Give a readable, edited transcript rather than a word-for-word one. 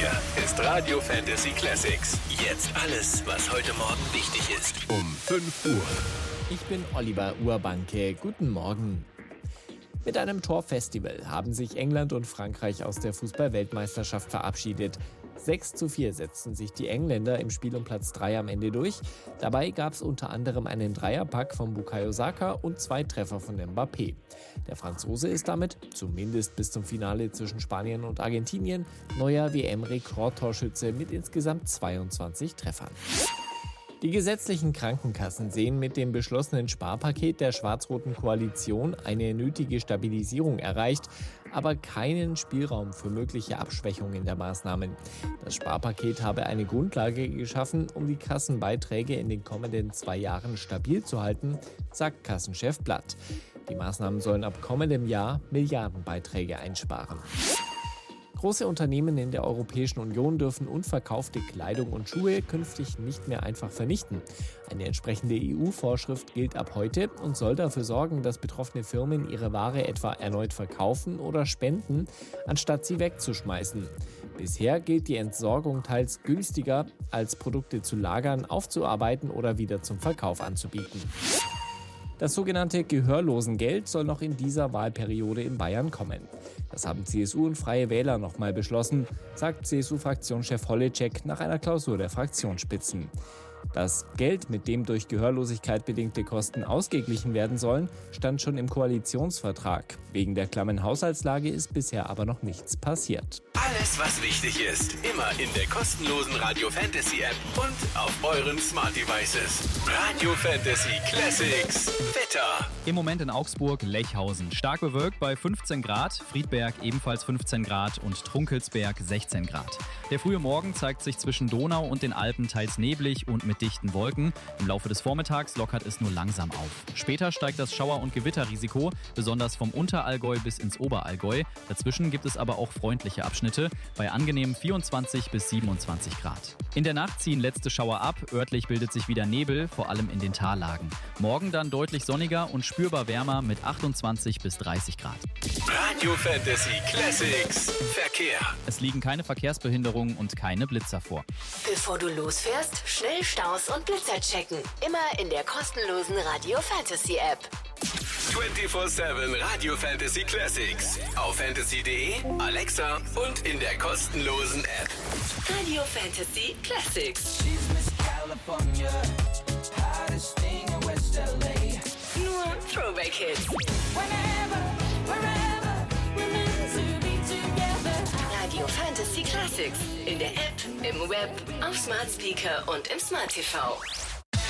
Hier ist Radio Fantasy Classics. Jetzt alles, was heute Morgen wichtig ist. Um 5 Uhr. Ich bin Oliver Urbanke. Guten Morgen. Mit einem Torfestival haben sich England und Frankreich aus der Fußball-Weltmeisterschaft verabschiedet. 6:4 setzten sich die Engländer im Spiel um Platz 3 am Ende durch. Dabei gab es unter anderem einen Dreierpack von Bukayo Saka und 2 Treffer von Mbappé. Der Franzose ist damit, zumindest bis zum Finale zwischen Spanien und Argentinien, neuer WM-Rekordtorschütze mit insgesamt 22 Treffern. Die gesetzlichen Krankenkassen sehen mit dem beschlossenen Sparpaket der schwarz-roten Koalition eine nötige Stabilisierung erreicht, aber keinen Spielraum für mögliche Abschwächungen der Maßnahmen. Das Sparpaket habe eine Grundlage geschaffen, um die Kassenbeiträge in den kommenden 2 Jahren stabil zu halten, sagt Kassenchef Blatt. Die Maßnahmen sollen ab kommendem Jahr Milliardenbeiträge einsparen. Große Unternehmen in der Europäischen Union dürfen unverkaufte Kleidung und Schuhe künftig nicht mehr einfach vernichten. Eine entsprechende EU-Vorschrift gilt ab heute und soll dafür sorgen, dass betroffene Firmen ihre Ware etwa erneut verkaufen oder spenden, anstatt sie wegzuschmeißen. Bisher gilt die Entsorgung teils günstiger, als Produkte zu lagern, aufzuarbeiten oder wieder zum Verkauf anzubieten. Das sogenannte Gehörlosengeld soll noch in dieser Wahlperiode in Bayern kommen. Das haben CSU und Freie Wähler nochmal beschlossen, sagt CSU-Fraktionschef Holleczek nach einer Klausur der Fraktionsspitzen. Das Geld, mit dem durch Gehörlosigkeit bedingte Kosten ausgeglichen werden sollen, stand schon im Koalitionsvertrag. Wegen der klammen Haushaltslage ist bisher aber noch nichts passiert. Alles, was wichtig ist, immer in der kostenlosen Radio Fantasy App und auf euren Smart Devices. Radio Fantasy Classics. Wetter. Im Moment in Augsburg, Lechhausen. Stark bewölkt bei 15 Grad, Friedberg ebenfalls 15 Grad und Trunkelsberg 16 Grad. Der frühe Morgen zeigt sich zwischen Donau und den Alpen teils neblig und mit dichten Wolken. Im Laufe des Vormittags lockert es nur langsam auf. Später steigt das Schauer- und Gewitterrisiko, besonders vom Unterallgäu bis ins Oberallgäu. Dazwischen gibt es aber auch freundliche Abschnitte bei angenehmen 24 bis 27 Grad. In der Nacht ziehen letzte Schauer ab, örtlich bildet sich wieder Nebel, vor allem in den Tallagen. Morgen dann deutlich sonniger und spürbar wärmer mit 28 bis 30 Grad. Radio Fantasy Classics. Verkehr. Es liegen keine Verkehrsbehinderungen und keine Blitzer vor. Bevor du losfährst, schnell Staus und Blitzer checken. Immer in der kostenlosen Radio Fantasy App. 24/7 Radio Fantasy Classics. Auf fantasy.de, Alexa und in der kostenlosen App. Radio Fantasy Classics. Nur Throwback Hits. Radio Fantasy Classics. In der App, im Web, auf Smart Speaker und im Smart TV.